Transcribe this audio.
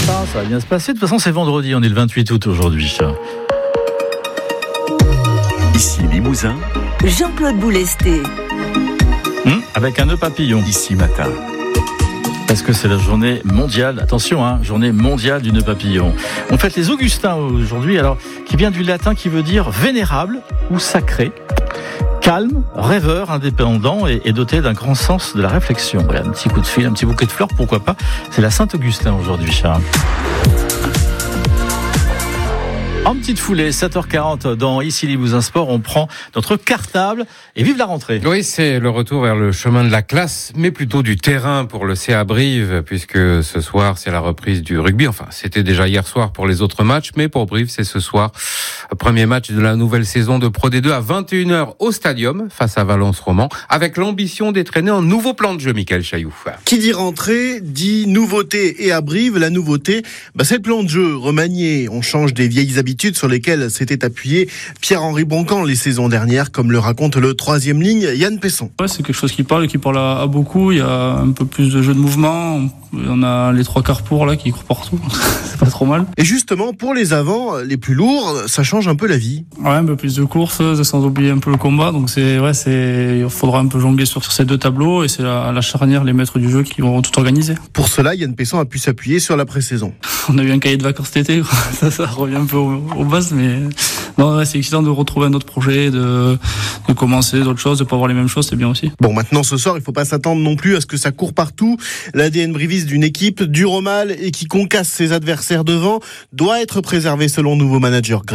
Ça va bien se passer. De toute façon, c'est vendredi, on est le 28 août aujourd'hui. Ici Limousin. Jean-Claude Boulesté. Avec un nœud papillon. Ici Matin. Parce que c'est la journée mondiale, attention, journée mondiale du nœud papillon. On fête les Augustins aujourd'hui, alors qui vient du latin qui veut dire vénérable ou sacré, calme, rêveur, indépendant et doté d'un grand sens de la réflexion. Voilà, un petit coup de fil, un petit bouquet de fleurs, pourquoi pas. C'est la Saint-Augustin aujourd'hui, Charles. En petite foulée, 7h40 dans Ici Limousin Sport, on prend notre cartable et vive la rentrée. Oui, c'est le retour vers le chemin de la classe, mais plutôt du terrain pour le CA Brive, puisque ce soir, c'est la reprise du rugby. Enfin, c'était déjà hier soir pour les autres matchs, mais pour Brive, c'est ce soir. Premier match de la nouvelle saison de Pro D2 à 21h au Stadium, face à Valence Roman, avec l'ambition d'entraîner un nouveau plan de jeu, Michael Chailloux. Qui dit rentrée, dit nouveauté. Et à Brive, la nouveauté, c'est le plan de jeu remanié. On change des vieilles habitudes sur lesquelles s'était appuyé Pierre-Henri Boncan les saisons dernières, comme le raconte le troisième ligne, Yann Pesson. Ouais, c'est quelque chose qui parle à beaucoup. Il y a un peu plus de jeu de mouvement. On a les 3 quarts pour là qui courent partout. C'est pas trop mal. Et justement, pour les avants, les plus lourds, ça change un peu la vie. Ouais, un peu plus de courses, sans oublier un peu le combat. Donc il faudra un peu jongler sur ces 2 tableaux et c'est la charnière, les maîtres du jeu qui vont tout organiser. Pour cela, Yann Pesson a pu s'appuyer sur la pré-saison. On a eu un cahier de vacances cet été, ça revient un peu aux bases, mais non, c'est excitant de retrouver un autre projet, de commencer d'autres choses, de pas avoir les mêmes choses, c'est bien aussi. Bon, maintenant ce soir, il faut pas s'attendre non plus à ce que ça court partout. L'ADN briviste d'une équipe dure au mal et qui concasse ses adversaires devant doit être préservé selon le nouveau manager.